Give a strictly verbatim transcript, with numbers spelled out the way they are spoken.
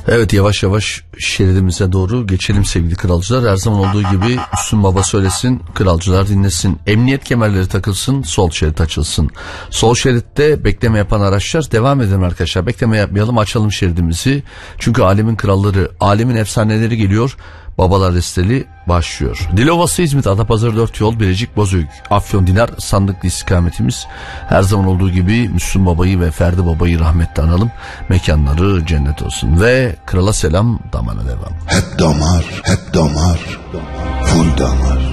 Evet, yavaş yavaş şeridimize doğru geçelim sevgili kralcılar. Her zaman olduğu gibi Müslüm Baba söylesin, kralcılar dinlesin. Emniyet kemerleri takılsın, sol şerit açılsın. Sol şeritte bekleme yapan araçlar, devam edelim arkadaşlar. Bekleme yapmayalım, açalım şeridimizi. Çünkü alemin kralları, alemin efsaneleri geliyor. Babalar Listeli başlıyor. Dilovası, İzmit, Adapazarı dört yol, Birecik, Bozüyük, Afyon, Dinar, Sandıklı istikametimiz. Her zaman olduğu gibi Müslüm Baba'yı ve Ferdi Baba'yı rahmetle analım. Mekanları cennet olsun. Ve krala selam, damara devam. Hep damar, hep damar, full damar.